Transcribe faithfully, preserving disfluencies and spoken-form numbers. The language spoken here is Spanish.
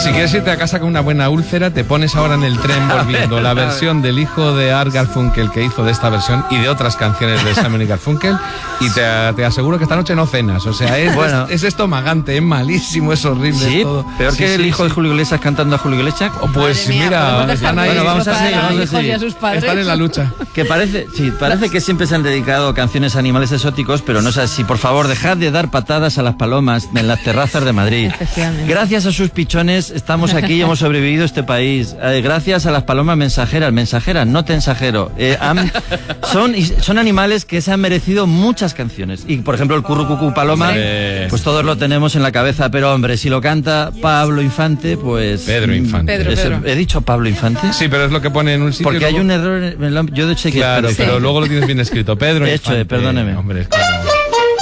Si quieres irte a casa con una buena úlcera, te pones ahora en el tren volviendo la versión del hijo de Art Garfunkel que hizo de esta versión y de otras canciones de Simon y Garfunkel, y te, te aseguro que esta noche no cenas. O sea, es, bueno, es, es estomagante, es malísimo, es horrible. Sí, todo. peor sí, que sí, el hijo sí. de Julio Iglesias cantando a Julio Iglesias. Oh, pues mía, mira, están ahí. Bueno, vamos a seguir, vamos a seguir. Están en la lucha. Que parece, sí, parece que siempre se han dedicado a canciones a animales exóticos, pero no es así. Por favor, dejad de dar patadas a las palomas en las terrazas de Madrid. Gracias a sus pichones estamos aquí y hemos sobrevivido a este país. Eh, gracias a las palomas mensajeras, mensajeras, no tensajero. Eh, han, son, son animales que se han merecido muchas canciones. Y por ejemplo el currucucú paloma, sí, pues todos lo tenemos en la cabeza, pero hombre, si lo canta Pablo Infante, pues... Pedro Infante. Pedro, Es, Pedro. ¿He dicho Pablo Infante? Sí, pero es lo que pone en un sitio. Porque luego... hay un error, en la, yo de hecho que... Claro, pero, pero luego lo tienes bien escrito. Pedro de hecho, Infante. perdóneme. Hombre, es que...